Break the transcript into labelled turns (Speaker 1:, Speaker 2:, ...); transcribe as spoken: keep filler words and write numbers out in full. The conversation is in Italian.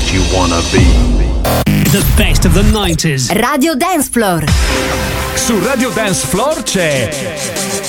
Speaker 1: you wanna be.
Speaker 2: The best of the nineties.
Speaker 3: Radio Dance Floor.
Speaker 4: Su Radio Dance Floor c'è